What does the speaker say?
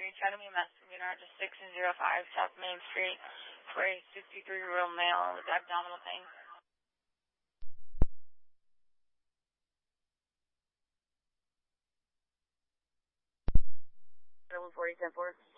Try to be a message from just 605 South Main Street for a 63-year-old male with abdominal pain. 40, 10-4.